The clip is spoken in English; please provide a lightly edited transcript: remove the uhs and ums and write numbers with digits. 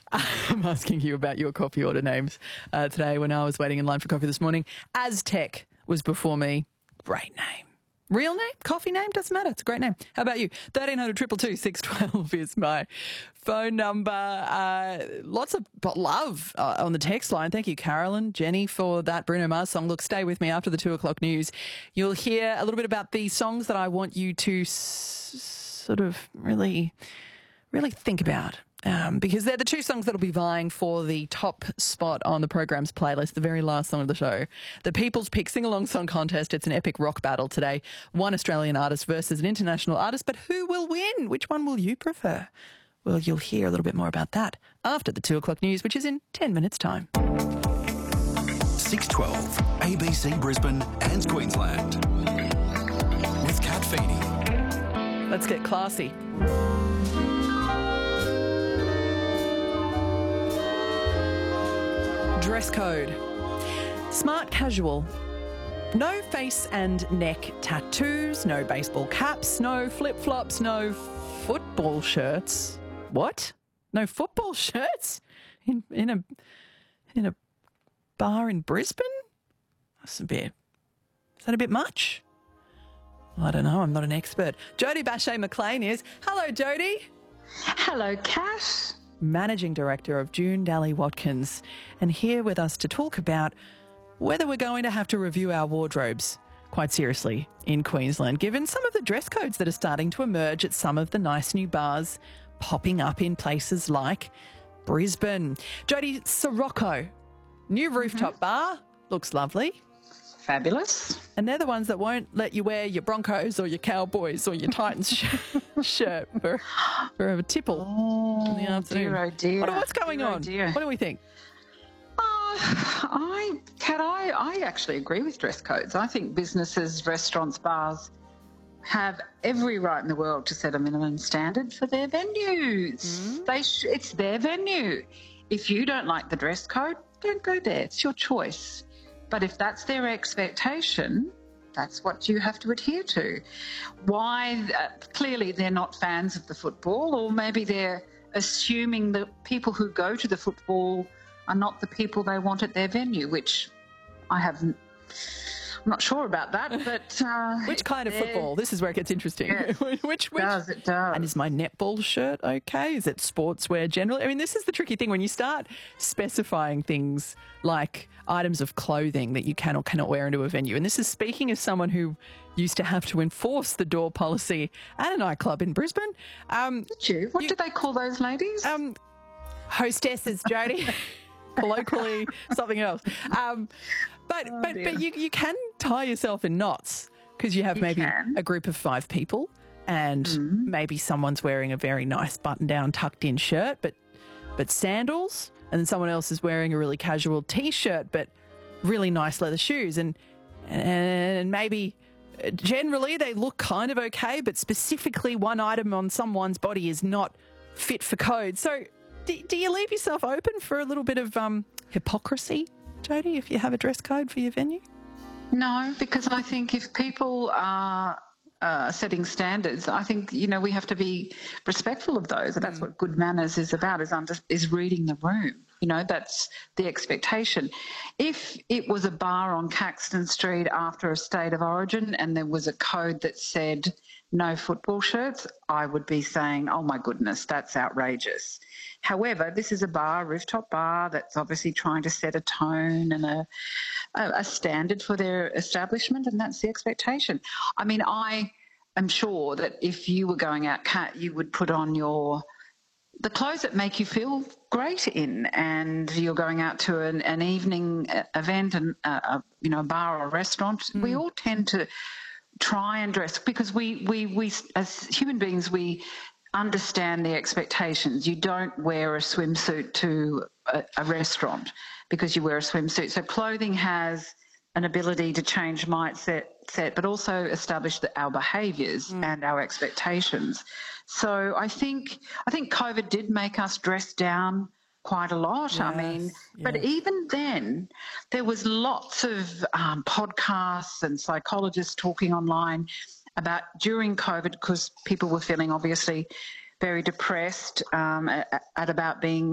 I'm asking you about your coffee order names today when I was waiting in line for coffee this morning. Aztec was before me. Great name. Real name? Coffee name? Doesn't matter. It's a great name. How about you? 1300 222 612 is my phone number. Lots of love on the text line. Thank you, Carolyn, Jenny, for that Bruno Mars song. Look, stay with me after the 2 o'clock news. You'll hear a little bit about the songs that I want you to sort of really think about. Because they're the two songs that'll be vying for the top spot on the program's playlist, the very last song of the show. The People's Pick Sing-Along Song Contest. It's an epic rock battle today. One Australian artist versus an international artist, but who will win? Which one will you prefer? Well, you'll hear a little bit more about that after the 2 o'clock news, which is in 10 minutes' time. 612 ABC Brisbane and Queensland with Kat Feeney. Let's get classy. Dress code. Smart casual. No face and neck tattoos, no baseball caps, no flip-flops, no football shirts. What? No football shirts? In a bar in Brisbane? Is that a bit much? Well, I don't know. I'm not an expert. Jodie Bache-McLean is. Hello, Jodie. Hello, Kat. Managing Director of June Dally Watkins, and here with us to talk about whether we're going to have to review our wardrobes quite seriously in Queensland, given some of the dress codes that are starting to emerge at some of the nice new bars popping up in places like Brisbane. Jodie, Sirocco, new rooftop bar, looks lovely. Fabulous. And they're the ones that won't let you wear your Broncos or your Cowboys or your Titans shirt for a tipple in the afternoon. Dear, oh dear. What's going on? Dear. What do we think? I actually agree with dress codes. I think businesses, restaurants, bars have every right in the world to set a minimum standard for their venues. It's their venue. If you don't like the dress code, don't go there. It's your choice. But if that's their expectation, that's what you have to adhere to. Why? Clearly they're not fans of the football, or maybe they're assuming that people who go to the football are not the people they want at their venue, which I'm not sure about that. But which kind of football? This is where it gets interesting. Yes, which it does. And is my netball shirt okay? Is it sportswear generally? I mean, this is the tricky thing when you start specifying things like items of clothing that you can or cannot wear into a venue. And this is speaking as someone who used to have to enforce the door policy at a nightclub in Brisbane. Did you? What did they call those ladies? Hostesses, Jodie. Colloquially, something else. But you can tie yourself in knots because you have a group of 5 people and maybe someone's wearing a very nice button-down tucked-in shirt but sandals, and then someone else is wearing a really casual T-shirt but really nice leather shoes, and maybe generally they look kind of okay, but specifically one item on someone's body is not fit for code. So do you leave yourself open for a little bit of hypocrisy, Jodie, if you have a dress code for your venue? No, because I think if people are setting standards, I think, we have to be respectful of those. And that's what good manners is about, is reading the room. That's the expectation. If it was a bar on Caxton Street after a state of origin and there was a code that said no football shirts, I would be saying, oh my goodness, that's outrageous. However, this is a rooftop bar that's obviously trying to set a tone and a standard for their establishment, and that's the expectation. I mean, I am sure that if you were going out, Kat, you would put on the clothes that make you feel great in, and you're going out to an evening event and a bar or a restaurant. We all tend to try and dress because we as human beings, we understand the expectations. You don't wear a swimsuit to a restaurant because you wear a swimsuit. So clothing has an ability to change mindset, but also establish our behaviours and our expectations. So I think COVID did make us dress down quite a lot. Yes, I mean, but even then, there was lots of podcasts and psychologists talking online about during COVID, because people were feeling obviously very depressed at about being